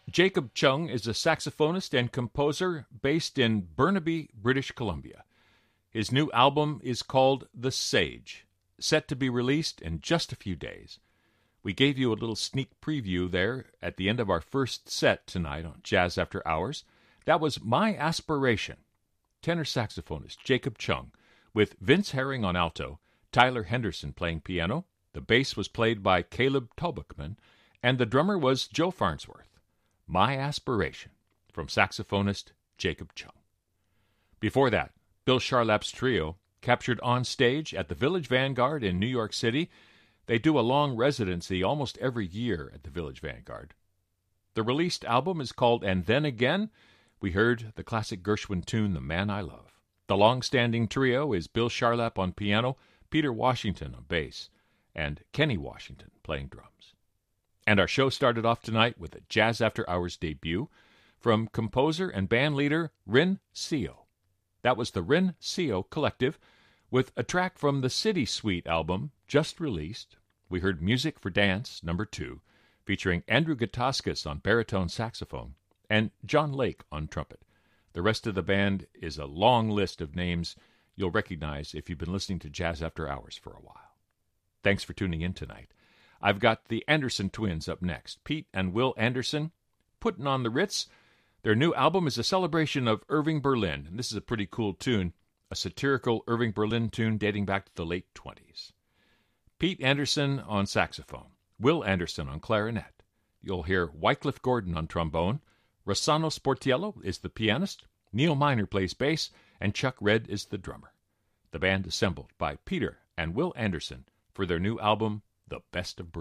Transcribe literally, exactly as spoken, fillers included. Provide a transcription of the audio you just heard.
Jacob Chung is a saxophonist and composer based in Burnaby, British Columbia. His new album is called The Sage, set to be released in just a few days. We gave you a little sneak preview there at the end of our first set tonight on Jazz After Hours. That was My Aspiration. Tenor saxophonist Jacob Chung, with Vince Herring on alto, Tyler Henderson playing piano, the bass was played by Caleb Tobachman, and the drummer was Joe Farnsworth. My Aspiration, from saxophonist Jacob Chung. Before that, Bill Charlap's trio, captured on stage at the Village Vanguard in New York City. They do a long residency almost every year at the Village Vanguard. The released album is called And Then Again. We heard the classic Gershwin tune, The Man I Love. The long-standing trio is Bill Charlap on piano, Peter Washington on bass, and Kenny Washington playing drums. And our show started off tonight with a Jazz After Hours debut from composer and bandleader Rin Seo. That was the Rin Seo Collective with a track from the City Suite album just released. We heard Music for Dance, number two, featuring Andrew Gataskis on baritone saxophone and John Lake on trumpet. The rest of the band is a long list of names you'll recognize if you've been listening to Jazz After Hours for a while. Thanks for tuning in tonight. I've got the Anderson twins up next, Pete and Will Anderson, putting on the Ritz. Their new album is a celebration of Irving Berlin, and this is a pretty cool tune, a satirical Irving Berlin tune dating back to the late twenties. Pete Anderson on saxophone, Will Anderson on clarinet. You'll hear Wycliffe Gordon on trombone, Rossano Sportiello is the pianist, Neil Miner plays bass, and Chuck Red is the drummer. The band assembled by Peter and Will Anderson for their new album, The Best of Berlin.